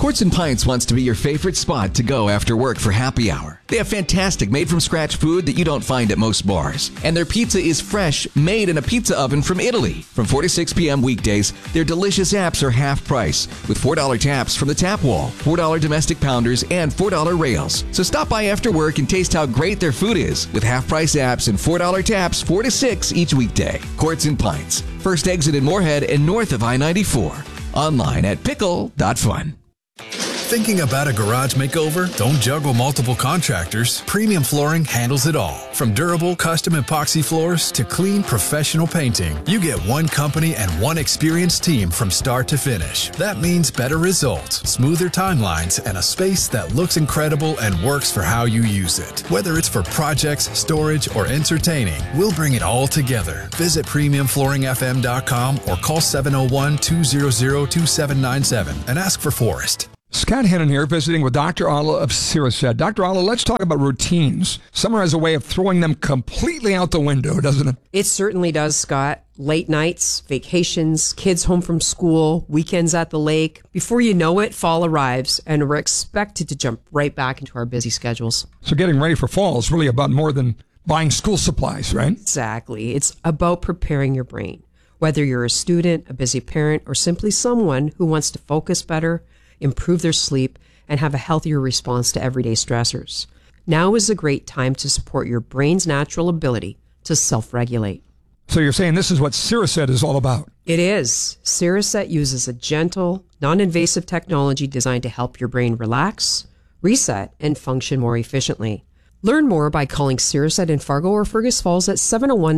Quartz and Pints wants to be your favorite spot to go after work for happy hour. They have fantastic made-from-scratch food that you don't find at most bars. And their pizza is fresh, made in a pizza oven from Italy. From 4 to 6 p.m. weekdays, their delicious apps are half price, with $4 taps from the tap wall, $4 domestic pounders, and $4 rails. So stop by after work and taste how great their food is, with half-price apps and $4 taps 4 to 6 each weekday. Quartz and Pints, first exit in Moorhead and north of I-94. Online at pickle.fun. Thinking about a garage makeover? Don't juggle multiple contractors. Premium Flooring handles it all. From durable custom epoxy floors to clean professional painting, you get one company and one experienced team from start to finish. That means better results, smoother timelines, and a space that looks incredible and works for how you use it. Whether it's for projects, storage, or entertaining, we'll bring it all together. Visit PremiumFlooringFM.com or call 701-200-2797 and ask for Forrest. Scott Hennon here, visiting with Dr. Alla of Siracet. Dr. Alla, let's talk about routines. Summer has a way of throwing them completely out the window, doesn't it? It certainly does, Scott. Late nights, vacations, kids home from school, weekends at the lake. Before you know it, fall arrives, and we're expected to jump right back into our busy schedules. So getting ready for fall is really about more than buying school supplies, right? Exactly. It's about preparing your brain. Whether you're a student, a busy parent, or simply someone who wants to focus better, improve their sleep, and have a healthier response to everyday stressors. Now is a great time to support your brain's natural ability to self-regulate. So you're saying this is what Siracet is all about? It is. Siracet uses a gentle, non-invasive technology designed to help your brain relax, reset, and function more efficiently. Learn more by calling Siracet in Fargo or Fergus Falls at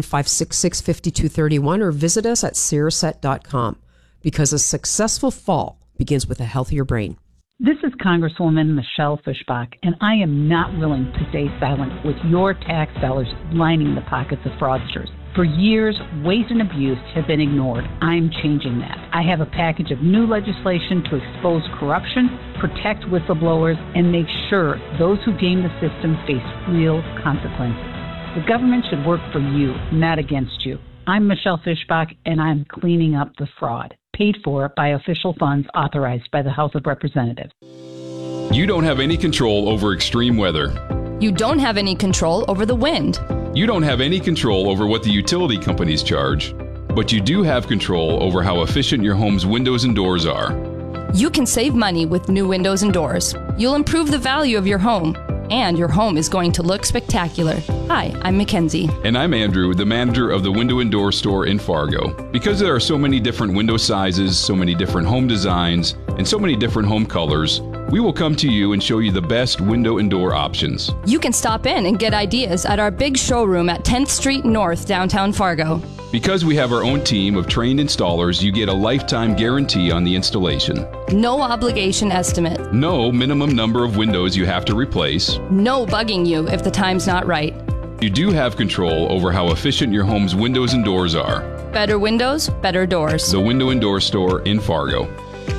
701-566-5231 or visit us at Siracet.com, because a successful fall begins with a healthier brain. This is Congresswoman Michelle Fischbach, and I am not willing to stay silent with your tax dollars lining the pockets of fraudsters. For years, waste and abuse have been ignored. I'm changing that. I have a package of new legislation to expose corruption, protect whistleblowers, and make sure those who game the system face real consequences. The government should work for you, not against you. I'm Michelle Fischbach, and I'm cleaning up the fraud, paid for by official funds authorized by the House of Representatives. You don't have any control over extreme weather. You don't have any control over the wind. You don't have any control over what the utility companies charge. But you do have control over how efficient your home's windows and doors are. You can save money with new windows and doors. You'll improve the value of your home, and your home is going to look spectacular. Hi, I'm Mackenzie. And I'm Andrew, the manager of the Window and Door Store in Fargo. Because there are so many different window sizes, so many different home designs, and so many different home colors, we will come to you and show you the best window and door options. You can stop in and get ideas at our big showroom at 10th Street North, downtown Fargo. Because we have our own team of trained installers, you get a lifetime guarantee on the installation. No obligation estimate. No minimum number of windows you have to replace. No bugging you if the time's not right. You do have control over how efficient your home's windows and doors are. Better windows, better doors. The Window and Door Store in Fargo.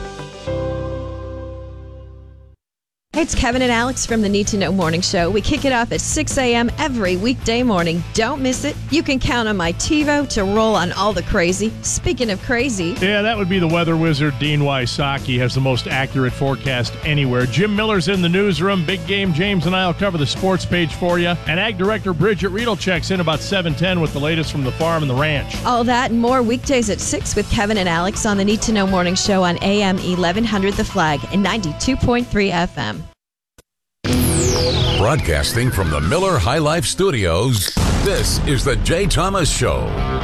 Hey, it's Kevin and Alex from the Need to Know Morning Show. We kick it off at 6 a.m. every weekday morning. Don't miss it. You can count on my TiVo to roll on all the crazy. Speaking of crazy. Yeah, that would be the weather wizard, Dean Wysocki, has the most accurate forecast anywhere. Jim Miller's in the newsroom. Big Game James and I will cover the sports page for you. And Ag Director Bridget Riedel checks in about 7:10 with the latest from the farm and the ranch. All that and more weekdays at 6 with Kevin and Alex on the Need to Know Morning Show on AM 1100 The Flag and 92.3 FM. Broadcasting from the Miller High Life Studios, this is the Jay Thomas Show.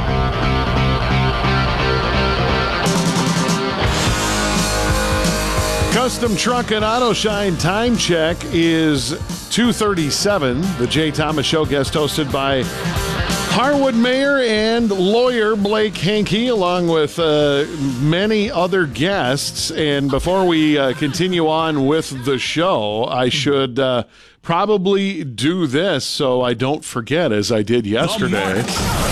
Custom Truck and Auto Shine time check is 2:37. The Jay Thomas Show, guest hosted by Harwood Mayor and lawyer Blake Hankey, along with many other guests. And before we continue on with the show, I should probably do this so I don't forget, as I did yesterday.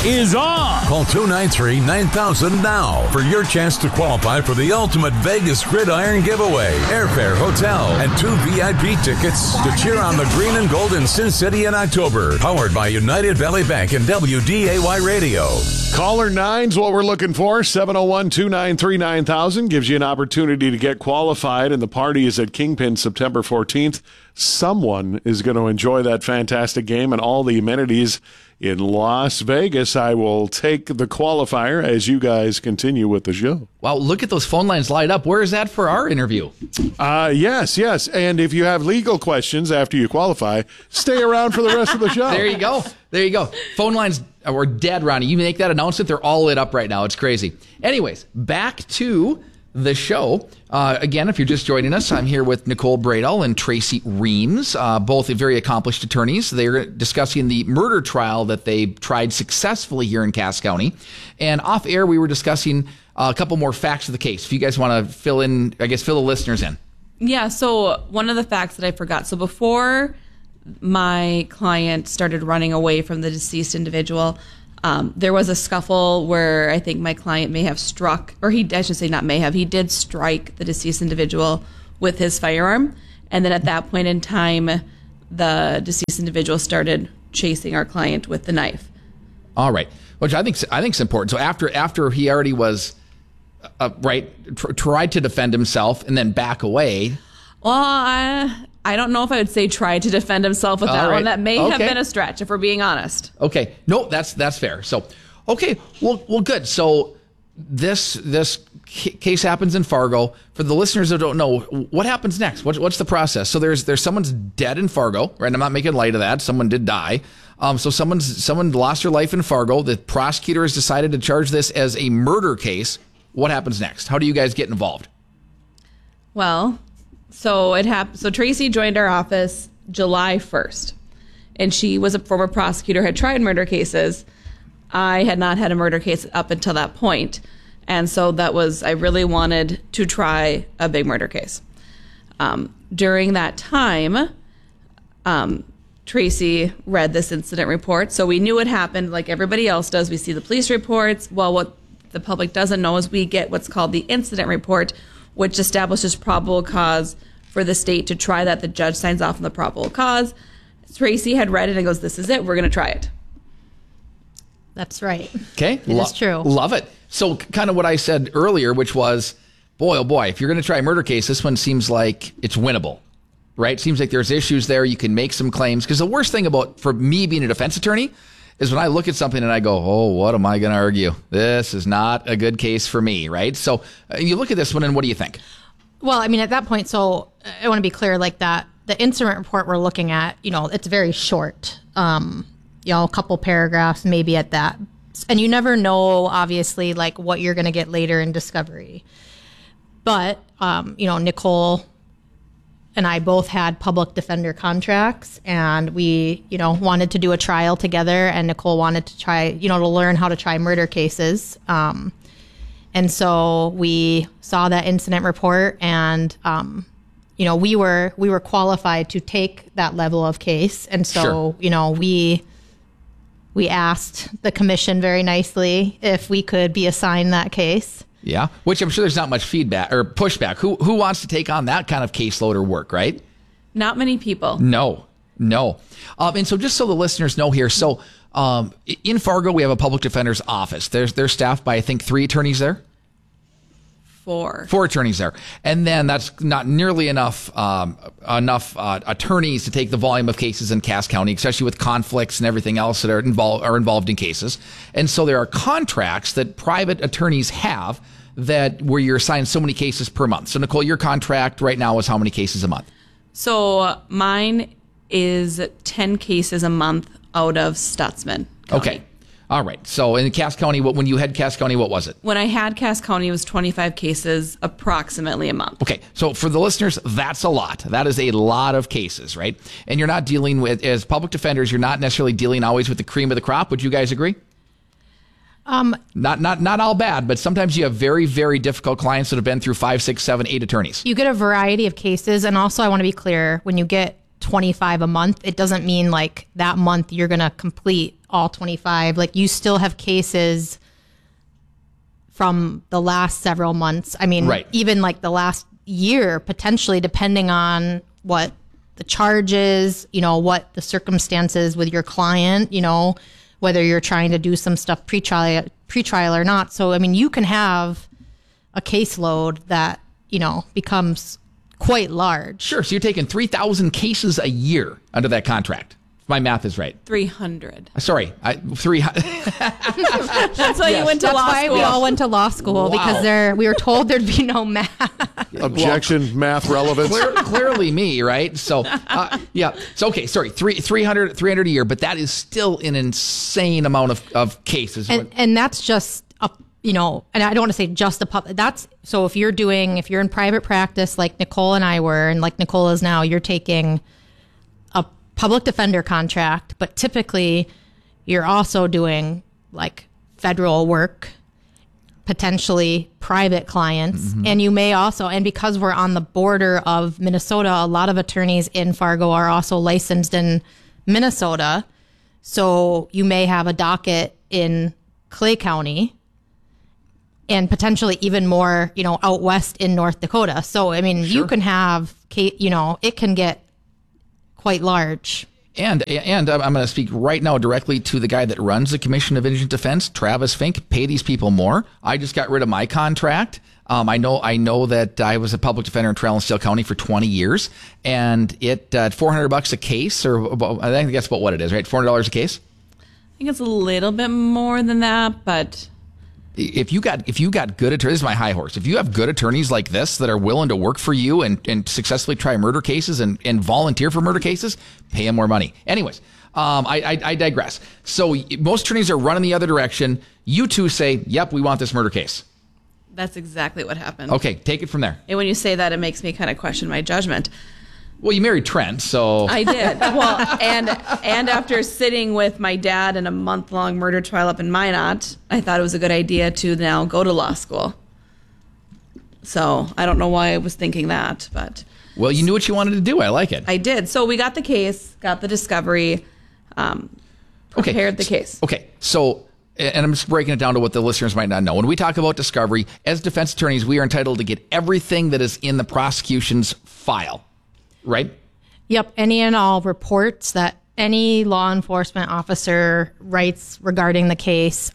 is on. Call 293-9000 now for your chance to qualify for the ultimate Vegas Gridiron giveaway. Airfare, hotel, and 2 VIP tickets to cheer on the green and gold in Sin City in October. Powered by United Valley Bank and WDAY Radio. Caller 9's what we're looking for. 701-293-9000 gives you an opportunity to get qualified, and the party is at Kingpin September 14th. Someone is going to enjoy that fantastic game and all the amenities in Las Vegas. I will take the qualifier as you guys continue with the show. Wow, look at those phone lines light up. Where is that for our interview? Yes. And if you have legal questions after you qualify, stay around for the rest of the show. There you go. Phone lines are dead, Ronnie. You make that announcement, they're all lit up right now. It's crazy. Anyways, back to the show. Again, if you're just joining us, I'm here with Nicole Bradell and Tracy Reams, both very accomplished attorneys. They're discussing the murder trial that they tried successfully here in Cass County. And off air, we were discussing a couple more facts of the case. If you guys want to fill the listeners in. Yeah, so one of the facts that I forgot. So before my client started running away from the deceased individual, there was a scuffle where I think my client may have struck, or he did strike the deceased individual with his firearm. And then at that point in time, the deceased individual started chasing our client with the knife. All right, which I think is important. So after he already was tried to defend himself and then back away. Well, I don't know if I would say try to defend himself with that one. That may have been a stretch, if we're being honest. Okay. No, that's fair. So, okay. Well, good. So this case happens in Fargo. For the listeners that don't know, what happens next? What's the process? So there's someone's dead in Fargo, right? I'm not making light of that. Someone did die. So someone lost their life in Fargo. The prosecutor has decided to charge this as a murder case. What happens next? How do you guys get involved? Well, so it happened. So Tracy joined our office July 1st, and she was a former prosecutor, had tried murder cases. I had not had a murder case up until that point, and so I really wanted to try a big murder case. During that time, Tracy read this incident report, so we knew what happened like everybody else does. We see the police reports. Well, what the public doesn't know is we get what's called the incident report, which establishes probable cause for the state to try that. The judge signs off on the probable cause. Tracy had read it and goes, this is it. We're going to try it. That's right. Okay. It is true. Love it. So kind of what I said earlier, which was, boy, oh boy, if you're going to try a murder case, this one seems like it's winnable, right? Seems like there's issues there. You can make some claims. Because the worst thing for me being a defense attorney is when I look at something and I go, oh, what am I going to argue? This is not a good case for me, right? So you look at this one and what do you think? Well, I mean, at that point, so I want to be clear, like that, the incident report we're looking at, it's very short, a couple paragraphs maybe at that. And you never know, obviously, like what you're going to get later in discovery. But, Nicole and I both had public defender contracts, and we, wanted to do a trial together, and Nicole wanted to try, to learn how to try murder cases. And so we saw that incident report, and, we were qualified to take that level of case. And so, sure. We asked the commission very nicely if we could be assigned that case. Yeah, which I'm sure there's not much feedback or pushback. Who wants to take on that kind of caseload or work, right? Not many people. No. And so just so the listeners know here, so in Fargo, we have a public defender's office. They're staffed by, I think, 3 attorneys there? 4. 4 attorneys there. And then that's not nearly enough attorneys to take the volume of cases in Cass County, especially with conflicts and everything else that are involved in cases. And so there are contracts that private attorneys have where you're assigned so many cases per month. So Nicole, your contract right now is how many cases a month? So mine is 10 cases a month out of Stutzman County. Okay. All right. So in Cass County, when you had Cass County, what was it? When I had Cass County, it was 25 cases approximately a month. Okay. So for the listeners, that's a lot. That is a lot of cases, right? And you're not dealing with, as public defenders, you're not necessarily dealing always with the cream of the crop. Would you guys agree? Not all bad, but sometimes you have very, very difficult clients that have been through 5, 6, 7, 8 attorneys. You get a variety of cases. And also I want to be clear, when you get 25 a month, it doesn't mean like that month you're going to complete all 25. Like, you still have cases from the last several months. I mean, even like the last year, potentially, depending on what the charge is, you know, what the circumstances with your client, you know, whether you're trying to do some stuff pre-trial or not. So, I mean, you can have a caseload that, you know, becomes quite large. Sure. So you're taking 3,000 cases a year under that contract. If my math is right. 300. Sorry, 300. That's why you went to That's law why school. we all went to law school, because we were told there'd be no math. Objection, math relevance. Clearly me, right? So, yeah. So, okay, sorry, 300 a year, but that is still an insane amount of cases. And that's just you know, and I don't want to say just the public. That's so if you're in private practice like Nicole and I were, and like Nicole is now, you're taking a public defender contract, but typically you're also doing like federal work, potentially private clients, and you may also, and because we're on the border of Minnesota, a lot of attorneys in Fargo are also licensed in Minnesota, so you may have a docket in Clay County, and potentially even more, you know, out west in North Dakota. So, I mean, you can have, you know, it can get quite large. And I'm going to speak right now directly to the guy that runs the Commission of Indigent Defense, Travis Fink. Pay these people more. I just got rid of my contract. I know that I was a public defender in Trell and Steele County for 20 years, and it $400 a case, or I think that's about what it is, right? $400 a case. I think it's a little bit more than that, but if you got good attorneys, this is my high horse. If you have good attorneys like this that are willing to work for you and successfully try murder cases and volunteer for murder cases, pay them more money. Anyways, I digress. So most attorneys are running the other direction. You two say, yep, we want this murder case. that's exactly what happened. Okay, take it from there. And when you say that, it makes me kind of question my judgment. Well, you married Trent, so I did. Well, and after sitting with my dad in a month-long murder trial up in Minot, I thought it was a good idea to now go to law school. So I don't know why I was thinking that, but well, you knew what you wanted to do. I like it. I did. So we got the case, got the discovery, prepared the case. Okay, so. And I'm just breaking it down to what the listeners might not know. When we talk about discovery, as defense attorneys, we are entitled to get everything that is in the prosecution's file, right? Yep. Any and all reports that any law enforcement officer writes regarding the case,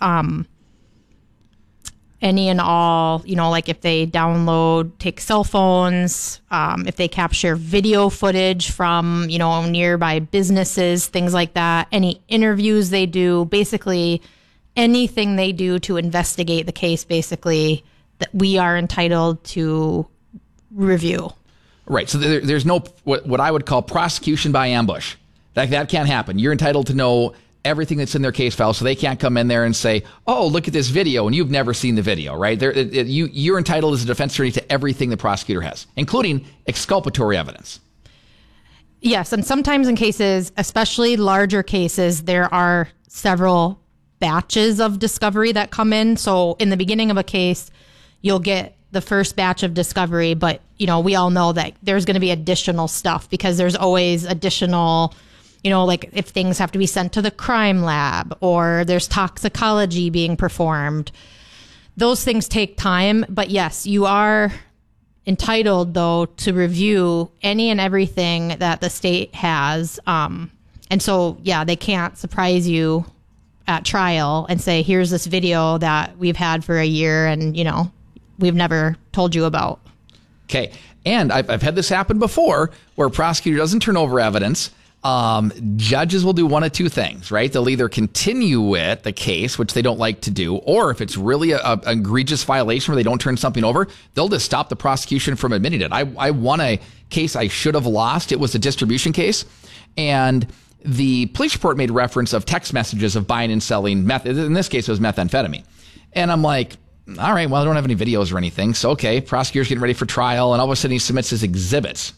any and all, like if they take cell phones, if they capture video footage from, nearby businesses, things like that, any interviews they do, basically anything they do to investigate the case, basically, that we are entitled to review. Right. So there's no what I would call prosecution by ambush. That can't happen. You're entitled to know everything that's in their case file, so they can't come in there and say, "Oh, look at this video," and you've never seen the video, right? You're entitled as a defense attorney to everything the prosecutor has, including exculpatory evidence. Yes, and sometimes in cases, especially larger cases, there are several batches of discovery that come in. So in the beginning of a case, you'll get the first batch of discovery, but we all know that there's going to be additional stuff because there's always additional, like if things have to be sent to the crime lab or there's toxicology being performed. Those things take time, but yes, you are entitled though to review any and everything that the state has. And so, yeah, they can't surprise you at trial and say, here's this video that we've had for a year and, we've never told you about. Okay. And I've had this happen before where a prosecutor doesn't turn over evidence. Judges will do one of two things, right? They'll either continue with the case, which they don't like to do, or if it's really an egregious violation where they don't turn something over, they'll just stop the prosecution from admitting it. I won a case I should have lost. It was a distribution case. And the police report made reference of text messages of buying and selling meth. In this case, it was methamphetamine. And I'm like, all right, well, I don't have any videos or anything. So, okay, prosecutor's getting ready for trial. And all of a sudden he submits his exhibits.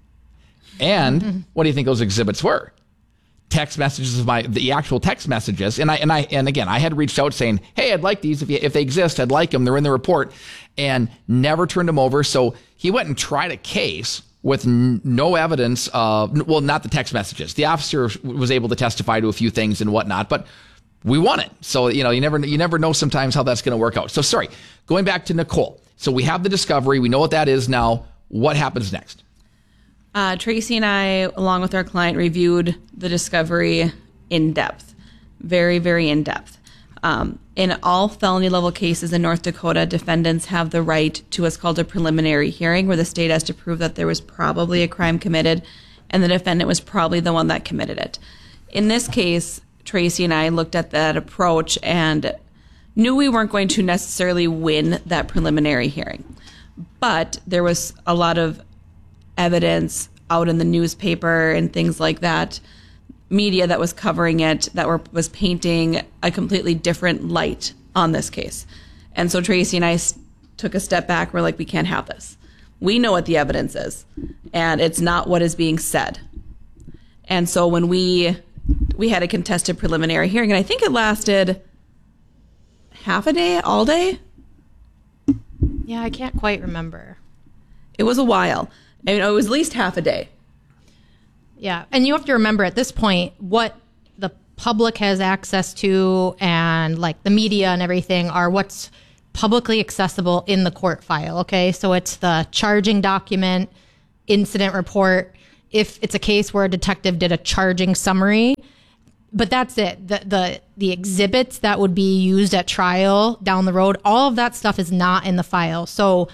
And what do you think those exhibits were? Text messages of the actual text messages. And again, I had reached out saying, hey, I'd like these. If they exist, I'd like them. They're in the report. And never turned them over. So he went and tried a case with no evidence of, well, not the text messages. The officer was able to testify to a few things and whatnot, but we won it. So, you never know sometimes how that's going to work out. So, sorry, going back to Nicole. So we have the discovery. We know what that is now. What happens next? Tracy and I, along with our client, reviewed the discovery in depth. Very, very in depth. In all felony level cases in North Dakota, defendants have the right to what's called a preliminary hearing, where the state has to prove that there was probably a crime committed and the defendant was probably the one that committed it. In this case, Tracy and I looked at that approach and knew we weren't going to necessarily win that preliminary hearing. But there was a lot of evidence out in the newspaper and things like that, media that was covering it, that was painting a completely different light on this case. And so Tracy and I took a step back. We're like, we can't have this. We know what the evidence is, and it's not what is being said. And so when we had a contested preliminary hearing, and I think it lasted half a day, all day. Yeah, I can't quite remember. It was a while. I mean, it was at least half a day. Yeah, and you have to remember at this point what the public has access to and like the media and everything are what's publicly accessible in the court file, okay? So it's the charging document, incident report, if it's a case where a detective did a charging summary, but that's it. The exhibits that would be used at trial down the road, all of that stuff is not in the file. So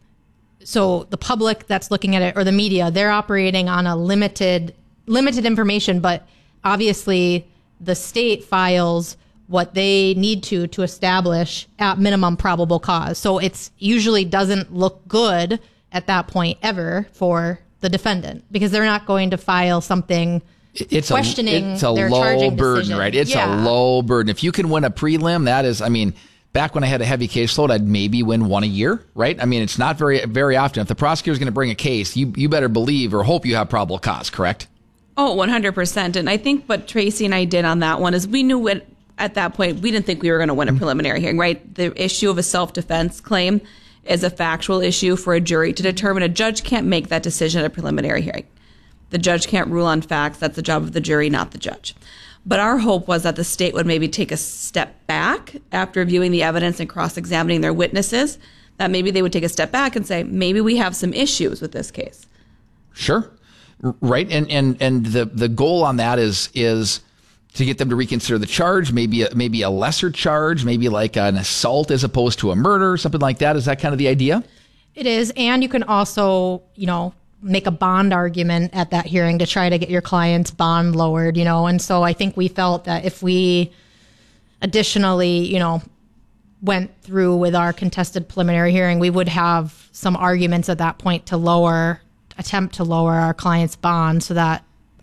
the public that's looking at it or the media, they're operating on a limited information, but obviously the state files what they need to establish at minimum probable cause. So it's usually doesn't look good at that point ever for the defendant because they're not going to file something questioning it's a their low charging burden, decision. right? It's a low burden. If you can win a prelim, that is, I mean, back when I had a heavy caseload, I'd maybe win one a year, right? I mean, it's not very, very often. If the prosecutor's going to bring a case, you better believe or hope you have probable cause, correct? Oh, 100%. And I think what Tracy and I did on that one is we knew at that point, we didn't think we were going to win a preliminary hearing, right? The issue of a self-defense claim is a factual issue for a jury to determine. A judge can't make that decision at a preliminary hearing. The judge can't rule on facts. That's the job of the jury, not the judge. But our hope was that the state would maybe take a step back after viewing the evidence and cross-examining their witnesses, that maybe they would take a step back and say, maybe we have some issues with this case. Sure. Right. And the goal on that is to get them to reconsider the charge, maybe a lesser charge, maybe like an assault as opposed to a murder, something like that. Is that kind of the idea? It is. And you can also, make a bond argument at that hearing to try to get your client's bond lowered, And so I think we felt that if we additionally, went through with our contested preliminary hearing, we would have some arguments at that point to attempt to lower our client's bond so that,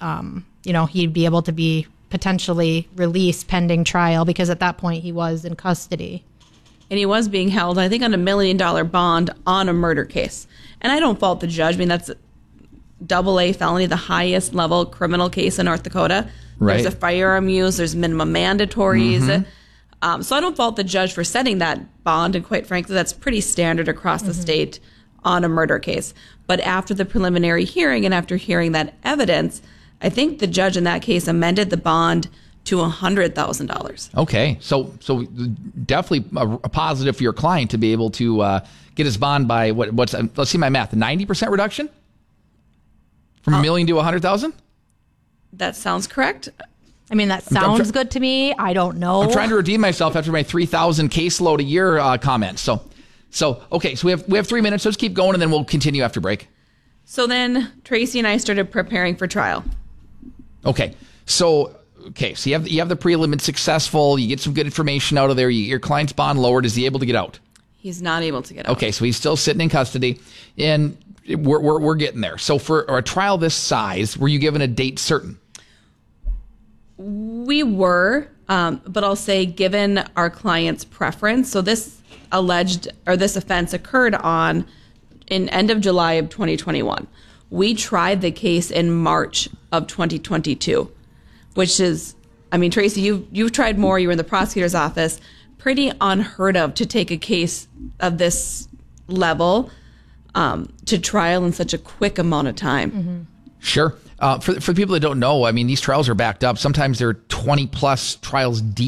he'd be able to be potentially released pending trial because at that point he was in custody. And he was being held, I think, on $1 million bond on a murder case. And I don't fault the judge. I mean, that's AA felony, the highest level criminal case in North Dakota. Right. There's a firearm use. There's minimum mandatories. Mm-hmm. So I don't fault the judge for setting that bond. And quite frankly, that's pretty standard across the state on a murder case. But after the preliminary hearing and after hearing that evidence, I think the judge in that case amended the bond to $100,000. Okay, so definitely a positive for your client to be able to get his bond by what's let's see my math, 90% reduction from $1 million to $100,000. That sounds correct. I mean, that sounds good to me. I don't know. I'm trying to redeem myself after my 3,000 caseload a year comment. So okay, so we have 3 minutes. So let's keep going, and then we'll continue after break. So then Tracy and I started preparing for trial. Okay, so you have the prelim, it's successful. You get some good information out of there. Your client's bond lowered. Is he able to get out? He's not able to get out. Okay, so he's still sitting in custody, and we're getting there. So for a trial this size, were you given a date certain? We were, but I'll say given our client's preference. So this offense occurred in end of July of 2021. We tried the case in March of 2022, which is, I mean, Tracy, you've tried more. You were in the prosecutor's office. Pretty unheard of to take a case of this level to trial in such a quick amount of time. Mm-hmm. Sure. For the people that don't know, I mean, these trials are backed up. Sometimes they're 20 plus trials deep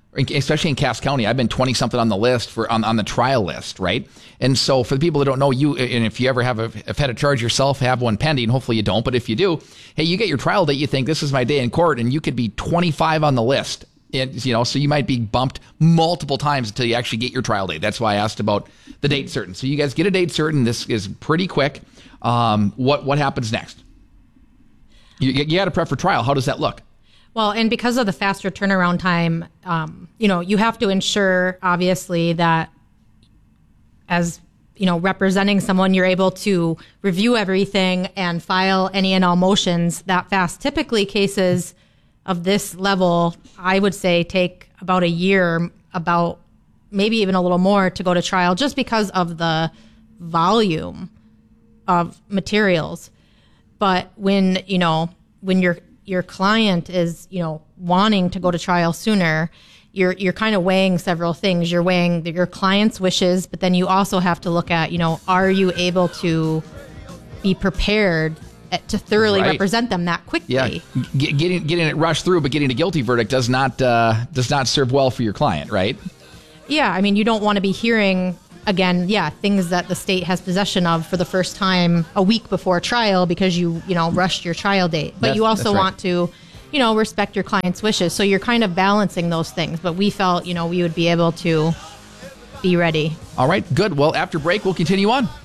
especially in Cass County. I've been 20 something on the list on the trial list, right? And so for the people that don't know, and if you ever have had a charge yourself, have one pending, hopefully you don't, but if you do, hey, you get your trial date, you think this is my day in court, and you could be 25 on the list. So you might be bumped multiple times until you actually get your trial date. That's why I asked about the date certain. So you guys get a date certain. This is pretty quick. What happens next? You got to prep for trial. How does that look? Well, and because of the faster turnaround time, you have to ensure, obviously, that as representing someone, you're able to review everything and file any and all motions that fast. Typically, cases of this level, I would say, take about a year, about maybe even a little more to go to trial, just because of the volume of materials. But when your client is, wanting to go to trial sooner, you're kind of weighing several things. You're weighing your client's wishes, but then you also have to look at, are you able to be prepared to thoroughly represent them that quickly? Yeah, getting it rushed through, but getting a guilty verdict does not serve well for your client, right? Yeah, I mean, you don't want to be hearing again, things that the state has possession of for the first time a week before trial because you rushed your trial date. But you also want to, respect your client's wishes. So you're kind of balancing those things. But we felt, we would be able to be ready. All right, good. Well, after break, we'll continue on.